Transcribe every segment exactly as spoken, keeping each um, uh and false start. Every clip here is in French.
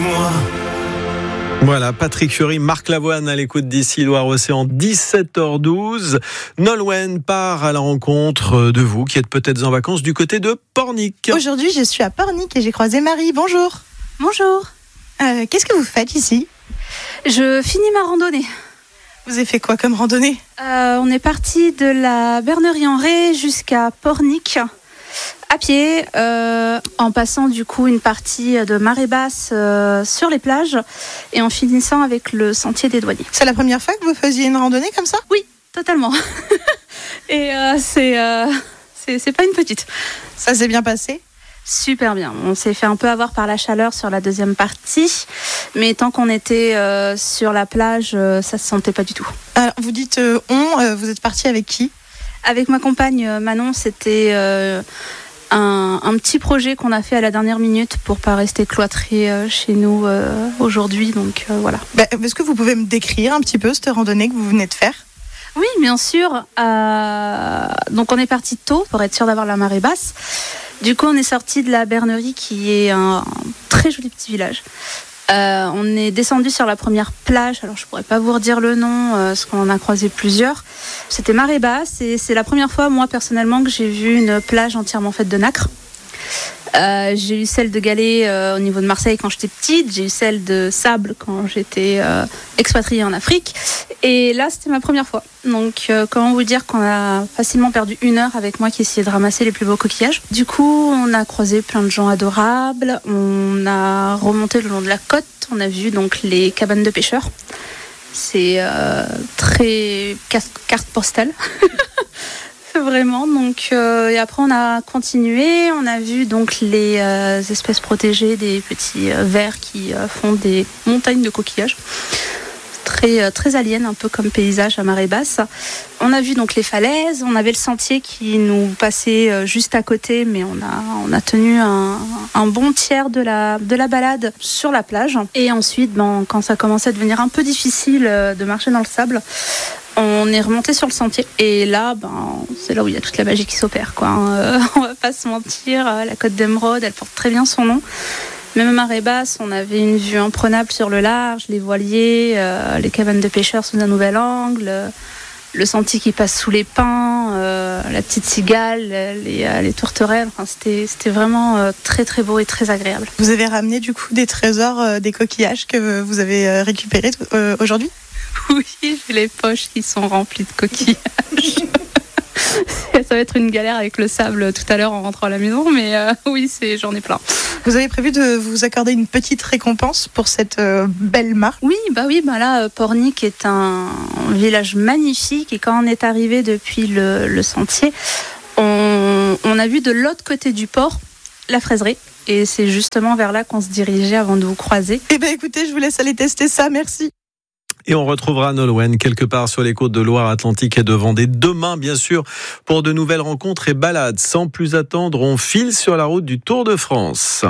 moi. Voilà, Patrick Fiori, Marc Lavoine à l'écoute d'ici Loire-Océan, dix-sept heures douze. Nolwenn part à la rencontre de vous qui êtes peut-être en vacances du côté de Pornic. Aujourd'hui, je suis à Pornic et j'ai croisé Marie. Bonjour. Bonjour. Euh, qu'est-ce que vous faites ici ? Je finis ma randonnée. Vous avez fait quoi comme randonnée ? euh, On est parti de la Bernerie-en-Ré jusqu'à Pornic à pied, euh, en passant du coup une partie de marée basse euh, sur les plages et en finissant avec le sentier des douaniers. C'est la première fois que vous faisiez une randonnée comme ça ? Oui, totalement. et euh, c'est, euh, c'est, c'est pas une petite. Ça s'est bien passé ? Super bien. On s'est fait un peu avoir par la chaleur sur la deuxième partie, mais tant qu'on était euh, sur la plage, euh, ça se sentait pas du tout. Alors, vous dites euh, on, euh, vous êtes parti avec qui ? Avec ma compagne Manon, c'était euh, un, un petit projet qu'on a fait à la dernière minute pour pas rester cloîtré euh, chez nous euh, aujourd'hui. Donc euh, voilà. Bah, est-ce que vous pouvez me décrire un petit peu cette randonnée que vous venez de faire ? Oui, bien sûr. Euh, donc on est parti tôt pour être sûr d'avoir la marée basse. Du coup, on est sorti de la Bernerie, qui est un très joli petit village. Euh, on est descendu sur la première plage. Alors, je pourrais pas vous redire le nom, euh, parce qu'on en a croisé plusieurs. C'était marée basse, et c'est la première fois, moi personnellement, que j'ai vu une plage entièrement faite de nacre. Euh, j'ai eu celle de galets euh, au niveau de Marseille quand j'étais petite, j'ai eu celle de sable quand j'étais euh, expatriée en Afrique, et là c'était ma première fois. Donc euh, comment vous dire qu'on a facilement perdu une heure avec moi qui essayait de ramasser les plus beaux coquillages. Du coup on a croisé plein de gens adorables, on a remonté le long de la côte, on a vu donc les cabanes de pêcheurs. C'est euh, très carte postale. Vraiment, donc euh, et après on a continué, on a vu donc les euh, espèces protégées, des petits euh, vers qui euh, font des montagnes de coquillages, très euh, très alien, un peu comme paysage à marée basse. On a vu donc les falaises, on avait le sentier qui nous passait euh, juste à côté, mais on a on a tenu un, un bon tiers de la de la balade sur la plage. Et ensuite, ben, quand ça commençait à devenir un peu difficile euh, de marcher dans le sable, on est remonté sur le sentier, et là, ben, c'est là où il y a toute la magie qui s'opère, quoi. Euh, on va pas se mentir, la côte d'Émeraude, elle porte très bien son nom. Même à marée basse, on avait une vue imprenable sur le large, les voiliers, euh, les cabanes de pêcheurs sous un nouvel angle, le sentier qui passe sous les pins, euh, la petite cigale, les, euh, les tourterelles. Enfin, c'était, c'était vraiment euh, très très beau et très agréable. Vous avez ramené du coup des trésors, euh, des coquillages que vous avez euh, récupérés euh, aujourd'hui ? Oui, j'ai les poches qui sont remplies de coquillages. Ça va être une galère avec le sable tout à l'heure en rentrant à la maison, mais euh, oui, c'est, j'en ai plein. Vous avez prévu de vous accorder une petite récompense pour cette euh, belle marque ? Oui, bah oui, bah là, Pornic est un village magnifique, et quand on est arrivé depuis le, le sentier, on, on a vu de l'autre côté du port la fraiserie. Et c'est justement vers là qu'on se dirigeait avant de vous croiser. Eh bien écoutez, je vous laisse aller tester ça, merci. Et on retrouvera Nolwenn quelque part sur les côtes de Loire-Atlantique et de Vendée demain, bien sûr, pour de nouvelles rencontres et balades. Sans plus attendre, on file sur la route du Tour de France.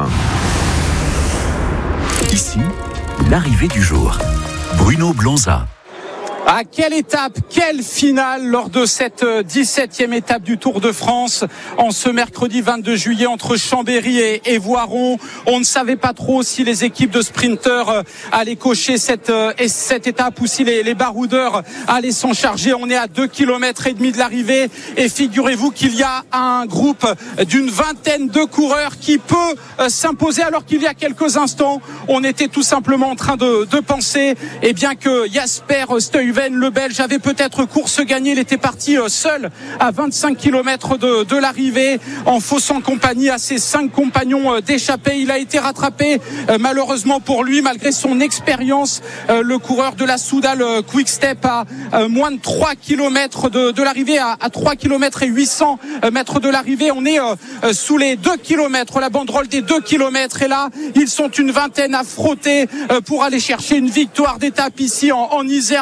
Ici, l'arrivée du jour. Bruno Blonza. Ah, quelle étape, quelle finale lors de cette dix-septième étape du Tour de France en ce mercredi vingt-deux juillet entre Chambéry et, et Voiron. On ne savait pas trop si les équipes de sprinteurs allaient cocher cette, cette étape ou si les, les baroudeurs allaient s'en charger. On est à deux kilomètres et demi de l'arrivée, et figurez-vous qu'il y a un groupe d'une vingtaine de coureurs qui peut s'imposer, alors qu'il y a quelques instants, on était tout simplement en train de, de penser eh bien que Jasper Stuyven, le Belge, avait peut-être course gagnée. Il était parti seul à vingt-cinq kilomètres de, de l'arrivée, en faussant compagnie à ses cinq compagnons d'échappée. Il a été rattrapé malheureusement pour lui, malgré son expérience. Le coureur de la Soudal Quick Step à moins de trois kilomètres de, de l'arrivée, à, à trois kilomètres et huit cents mètres de l'arrivée. On est sous les deux kilomètres, la banderole des deux kilomètres, et là ils sont une vingtaine à frotter pour aller chercher une victoire d'étape ici en, en Isère, avant de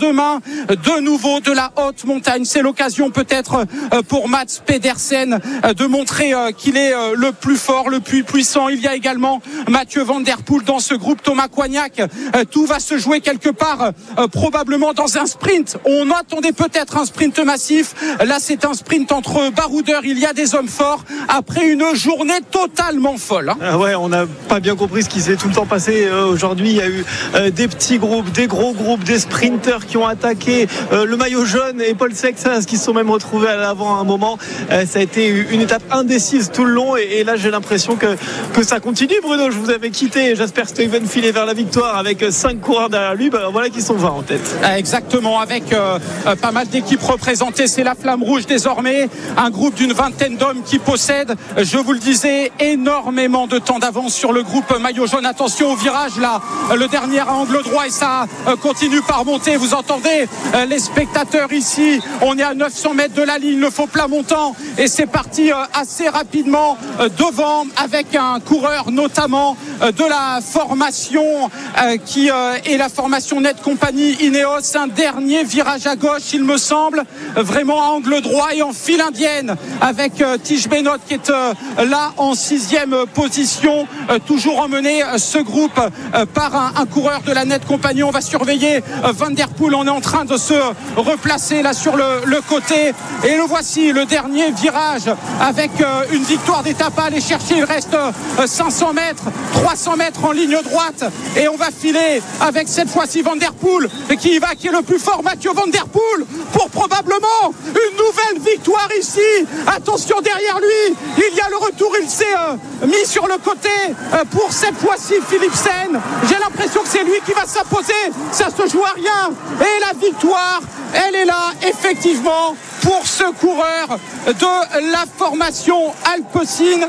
lendemain de nouveau de la haute montagne. C'est l'occasion peut-être pour Mats Pedersen de montrer qu'il est le plus fort, le plus puissant. Il y a également Mathieu Van Der Poel dans ce groupe, Thomas Coignac. Tout va se jouer quelque part probablement dans un sprint. On attendait peut-être un sprint massif. Là, c'est un sprint entre baroudeurs. Il y a des hommes forts après une journée totalement folle. Ah ouais, on n'a pas bien compris ce qui s'est tout le temps passé euh, aujourd'hui. Il y a eu euh, des petits groupes, des gros groupes, des sprinteurs qui ont attaqué euh, le maillot jaune et Paul Sexas qui se sont même retrouvés à l'avant à un moment. Euh, ça a été une étape indécise tout le long et, et là j'ai l'impression que, que ça continue. Bruno, je vous avais quitté. Jasper Stuyven filait vers la victoire avec cinq coureurs derrière lui. Ben, voilà qui sont vingt en tête. Exactement, avec euh, pas mal d'équipes représentées. C'est la Flamme Rouge désormais, un groupe d'une vingtaine d'hommes qui possède, je vous le disais, énormément de temps d'avance sur le groupe maillot jaune. Attention au virage là, le dernier à angle droit et ça continue par monter. Vous entendez les spectateurs ici, on est à neuf cents mètres de la ligne, le faux plat montant et c'est parti assez rapidement devant avec un coureur notamment de la formation qui est la formation Net Company Ineos. Un dernier virage à gauche il me semble, vraiment à angle droit et en file indienne avec Tige Benoît qui est là en sixième position, toujours emmené ce groupe par un, un coureur de la Net Company. On va surveiller Van Der Poel, on est en train de se replacer là sur le, le côté et le voici, le dernier virage avec une victoire d'étape à aller chercher. Il reste cinq cents mètres, trois cents mètres en ligne droite et on va filer avec cette fois-ci Van Der Poel qui y va, qui est le plus fort, Mathieu Van Der Poel, pour probablement une nouvelle victoire ici. Attention derrière lui, il y a le retour, il s'est euh, mis sur le côté euh, pour cette fois-ci Philipsen. J'ai l'impression que c'est lui qui va s'imposer, ça se joue à rien et la victoire elle est là effectivement pour ce coureur de la formation Alpecin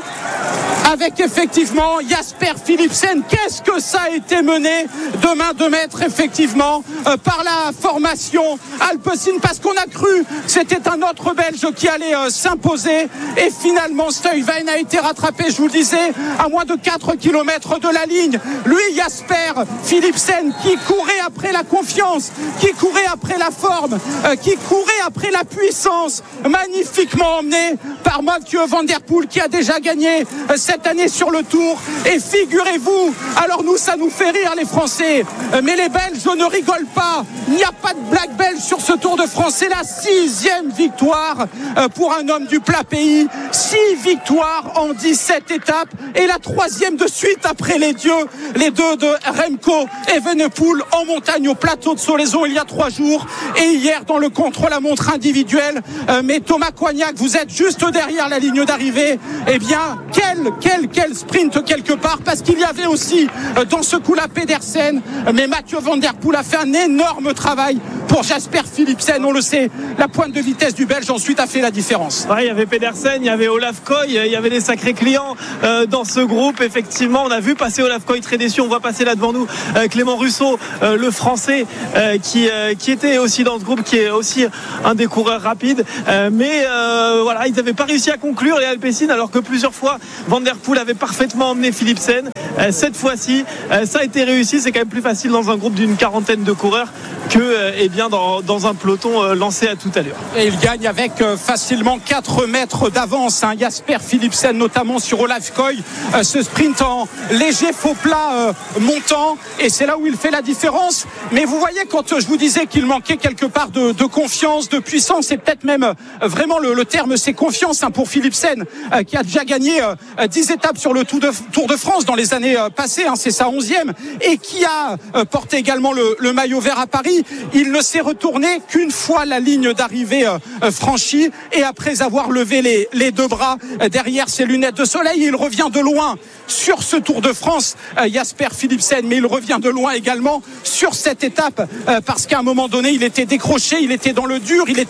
avec effectivement Jasper Philipsen. Qu'est-ce que ça a été mené de main de maître effectivement euh, par la formation Alpecin, parce qu'on a cru que c'était un autre Belge qui allait euh, s'imposer et finalement Stuyven a été rattrapé, je vous le disais, à moins de quatre kilomètres de la ligne. Lui, Jasper Philipsen, qui courait après la confiance, qui courait après la forme, euh, qui courait après la puissance, magnifiquement emmené par Mathieu Van Der Poel qui a déjà gagné euh, cette année sur le Tour. Et figurez-vous, alors nous ça nous fait rire les Français, euh, mais les Belges ne rigolent pas, il n'y a pas de blague belge sur ce Tour de France. C'est la sixième victoire euh, pour un homme du plat pays, six victoires en dix-sept étapes et la troisième de suite après les dieux, les deux de Remco Evenepoel en montagne au plateau de Solaizon il y a trois jours et hier dans le contre-la-montre individuel. Euh, mais Thomas Coignac, vous êtes juste derrière la ligne d'arrivée. Eh bien, quel, quel, quel sprint quelque part, parce qu'il y avait aussi euh, dans ce coup-là Pedersen, mais Mathieu Van Der Poel a fait un énorme travail pour Jasper Philipsen. On le sait, la pointe de vitesse du Belge ensuite a fait la différence. Ouais, il y avait Pedersen, il y avait Olaf Koy, il y avait des sacrés clients euh, dans ce groupe. Effectivement, on a vu passer Olaf Koy très déçu. On voit passer là devant nous euh, Clément Russo, euh, le Français, euh, qui, euh, qui était aussi dans ce groupe, qui est aussi un des coureurs rapides. Euh, mais euh, voilà, ils n'avaient pas réussi à conclure les Alpecin, alors que plusieurs fois Van Der Poel avait parfaitement emmené Philipsen. Euh, cette fois-ci, euh, ça a été réussi. C'est quand même plus facile dans un groupe d'une quarantaine de coureurs que euh, eh bien dans, dans un peloton euh, lancé à toute allure. Et il gagne avec euh, facilement quatre mètres d'avance, hein, Jasper Philipsen notamment sur Olaf Koy, euh, ce sprint en léger faux plat euh, montant, et c'est là où il fait la différence. Mais vous voyez, quand euh, je vous disais qu'il manquait quelque part de, de confiance, de puissance, et peut-être même euh, vraiment le, le terme c'est confiance, hein, pour Philipsen euh, qui a déjà gagné euh, dix étapes sur le Tour de, Tour de France dans les années euh, passées, hein, c'est sa onzième, et qui a euh, porté également le, le maillot vert à Paris. Il ne s'est retourné qu'une fois la ligne d'arrivée euh, franchie, et après avoir levé les, les deux bras euh, derrière ses lunettes de soleil, il revient de loin sur ce Tour de France, euh, Jasper Philipsen, mais il revient de loin également sur cette étape, euh, parce qu'à un moment donné il était décroché, il était dans le dur, il était loin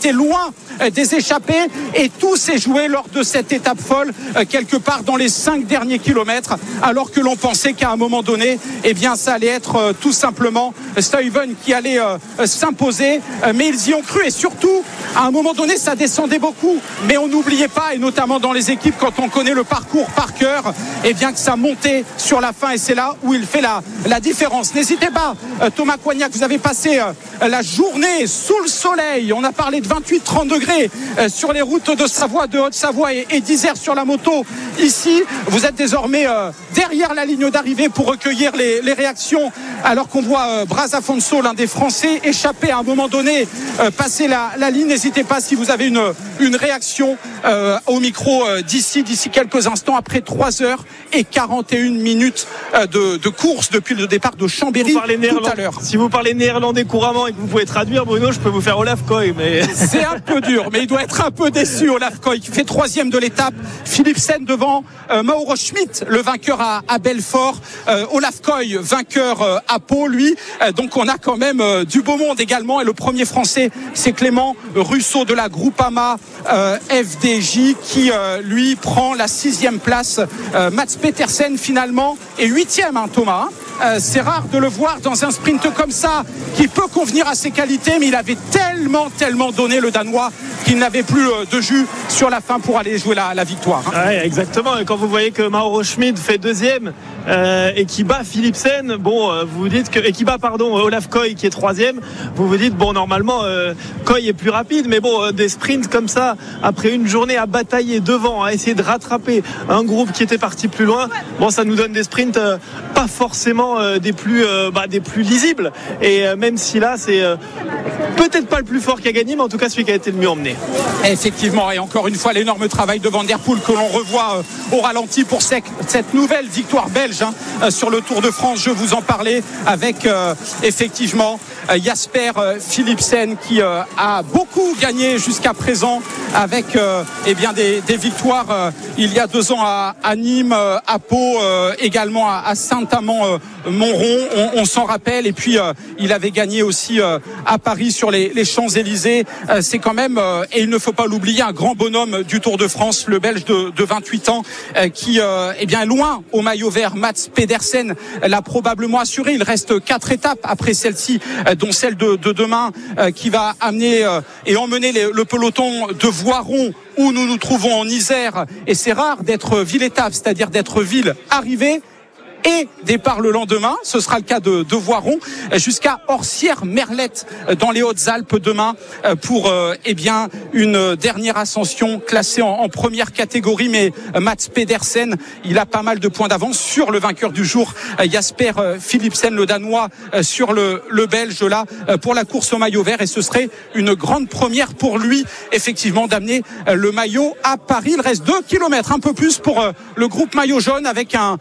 des échappées et tout s'est joué lors de cette étape folle quelque part dans les cinq derniers kilomètres, alors que l'on pensait qu'à un moment donné, eh bien, ça allait être tout simplement Stuyven qui allait s'imposer, mais ils y ont cru et surtout à un moment donné ça descendait beaucoup, mais on n'oubliait pas, et notamment dans les équipes quand on connaît le parcours par cœur, eh bien que ça montait sur la fin et c'est là où il fait la, la différence. N'hésitez pas, Thomas Coignac, vous avez passé la journée sous le soleil, on a parlé de vingt-huit trente degrés sur les routes de Savoie, de Haute-Savoie et, et d'Isère sur la moto. Ici, vous êtes désormais euh, derrière la ligne d'arrivée pour recueillir les, les réactions, alors qu'on voit euh, Braz Afonso, l'un des Français, échapper à un moment donné, euh, passer la, la ligne. N'hésitez pas si vous avez une, une réaction euh, au micro euh, d'ici, d'ici quelques instants, après trois heures et quarante et une minutes euh, de, de course depuis le départ de Chambéry tout à l'heure. Si vous parlez néerlandais couramment et que vous pouvez traduire, Bruno, je peux vous faire Olaf Koy, mais c'est un peu dur, mais il doit être un peu déçu. Olaf Koy qui fait troisième de l'étape, Philipsen devant euh, Mauro Schmidt, le vainqueur à, à Belfort, euh, Olaf Koy vainqueur euh, à Pau, lui. Euh, donc on a quand même euh, du beau monde également. Et le premier français, c'est Clément Russo de la Groupama euh, F D J qui euh, lui prend la sixième place. Euh, Mats Petersen finalement est huitième, hein, Thomas. Hein. Euh, c'est rare de le voir dans un sprint comme ça qui peut convenir à ses qualités, mais il avait tellement tellement donné le Danois qu'il n'avait plus euh, de jus sur la fin pour aller jouer la, la victoire, hein. Ouais, exactement, et quand vous voyez que Mauro Schmidt fait deuxième euh, et qui bat Philipsen, bon, euh, vous vous dites que, et qui bat pardon Olaf Koy qui est troisième, vous vous dites bon, normalement euh, Koy est plus rapide, mais bon, euh, des sprints comme ça après une journée à batailler devant, à essayer de rattraper un groupe qui était parti plus loin, bon, ça nous donne des sprints euh, pas forcément euh, des plus euh, bah, des plus lisibles, et euh, même si là c'est euh, peut-être pas le plus fort qui a gagné, mais en tout cas celui qui a été le mieux emmené. Effectivement, et encore une fois l'énorme travail de Van Der Poel que l'on revoit euh, au ralenti pour cette, cette nouvelle victoire belge, hein, euh, sur le Tour de France. Je vous en parlais avec euh, effectivement euh, Jasper euh, Philipsen qui euh, a beaucoup gagné jusqu'à présent avec euh, eh bien des, des victoires euh, il y a deux ans à, à Nîmes, euh, à Pau, euh, également à, à Saint-Amand-Montrond, euh, on, on s'en rappelle, et puis euh, il avait gagné aussi euh, à Paris sur les, les Champs-Élysées. Euh, c'est quand même, euh, et il ne faut pas l'oublier, un grand bonhomme du Tour de France, le Belge de, de vingt-huit ans, euh, qui euh, est bien loin au maillot vert. Mats Pedersen l'a probablement assuré. Il reste quatre étapes après celle-ci, euh, dont celle de, de demain, euh, qui va amener euh, et emmener les, le peloton de Voiron, où nous nous trouvons en Isère, et c'est rare d'être ville-étape, c'est-à-dire d'être ville arrivée et départ le lendemain. Ce sera le cas de, de Voiron, jusqu'à Orsières-Merlette dans les Hautes-Alpes demain, pour euh, eh bien une dernière ascension classée en, en première catégorie. Mais Mats Pedersen, il a pas mal de points d'avance sur le vainqueur du jour, Jasper Philipsen, le Danois, sur le, le Belge là pour la course au maillot vert, et ce serait une grande première pour lui effectivement d'amener le maillot à Paris. Il reste deux kilomètres, un peu plus pour le groupe maillot jaune, avec un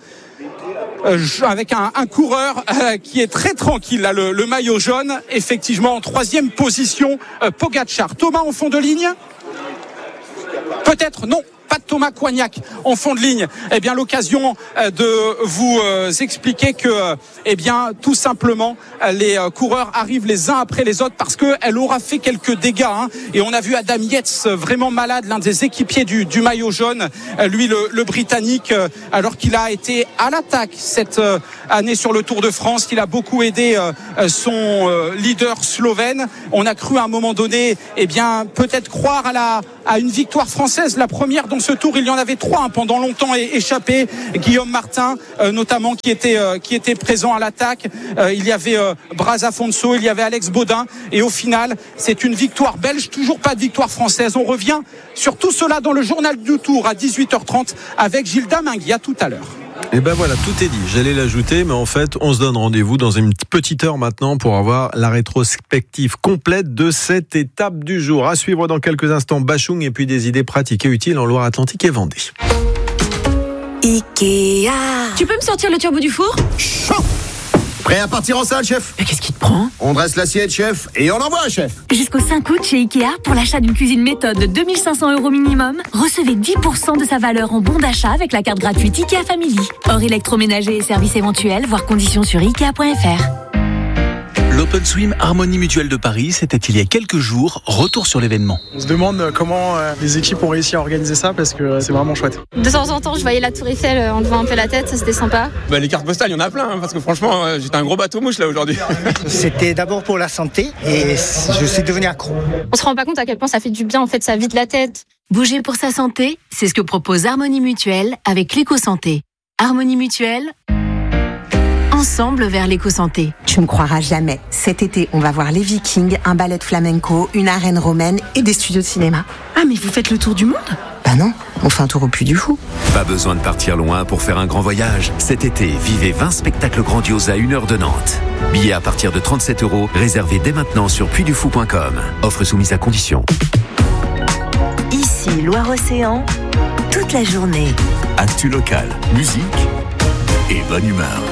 Euh, avec un, un coureur euh, qui est très tranquille là, le, le maillot jaune, effectivement en troisième position, euh, Pogačar. Thomas en fond de ligne, peut-être non, pas de Thomas Coignac en fond de ligne. Eh bien, l'occasion de vous expliquer que, eh bien, tout simplement, les coureurs arrivent les uns après les autres parce qu'elle aura fait quelques dégâts, hein. Et on a vu Adam Yates vraiment malade, l'un des équipiers du, du maillot jaune, lui le, le Britannique, alors qu'il a été à l'attaque cette année sur le Tour de France, qu'il a beaucoup aidé son leader slovène. On a cru à un moment donné, eh bien, peut-être croire à la à une victoire française, la première dans ce Tour. Il y en avait trois, hein, pendant longtemps échappés. Guillaume Martin, euh, notamment, qui était euh, qui était présent à l'attaque. Euh, il y avait euh, Braz Afonso, il y avait Alex Baudin, et au final, c'est une victoire belge. Toujours pas de victoire française. On revient sur tout cela dans le journal du Tour à dix-huit heures trente avec Gilles Damingui. À tout à l'heure. Et ben voilà, tout est dit. J'allais l'ajouter, mais en fait, on se donne rendez-vous dans une petite heure maintenant pour avoir la rétrospective complète de cette étape du jour. À suivre dans quelques instants, Bachung, et puis des idées pratiques et utiles en Loire-Atlantique et Vendée. Ikea. Tu peux me sortir le turbo du four ? Chaud. Prêt à partir en salle, chef ? Mais qu'est-ce qui te prend ? On dresse l'assiette, chef, et on envoie, chef. Jusqu'au cinq août chez Ikea, pour l'achat d'une cuisine méthode de deux mille cinq cents euros minimum, recevez dix pour cent de sa valeur en bon d'achat avec la carte gratuite Ikea Family. Hors électroménager et services éventuels, voir conditions sur ikea point f r. L'Open Swim Harmonie Mutuelle de Paris, c'était il y a quelques jours. Retour sur l'événement. On se demande comment euh, les équipes ont réussi à organiser ça parce que euh, c'est vraiment chouette. De temps en temps, je voyais la Tour Eiffel en levant un peu la tête, ça c'était sympa. Bah, les cartes postales, il y en a plein, hein, parce que franchement, euh, j'étais un gros bateau mouche là aujourd'hui. C'était d'abord pour la santé et je suis devenu accro. On se rend pas compte à quel point ça fait du bien, en fait, ça vide la tête. Bouger pour sa santé, c'est ce que propose Harmonie Mutuelle avec l'éco-santé. Harmonie Mutuelle, ensemble vers l'éco-santé. Tu me croiras jamais. Cet été, on va voir les Vikings, un ballet de flamenco, une arène romaine et des studios de cinéma. Ah, mais vous faites le tour du monde ? Bah non, on fait un tour au Puy du Fou. Pas besoin de partir loin pour faire un grand voyage. Cet été, vivez vingt spectacles grandioses à une heure de Nantes. Billets à partir de trente-sept euros, réservés dès maintenant sur puy du fou point com. Offre soumise à condition. Ici, Loire-Océan, toute la journée. Actu local, musique et bonne humeur.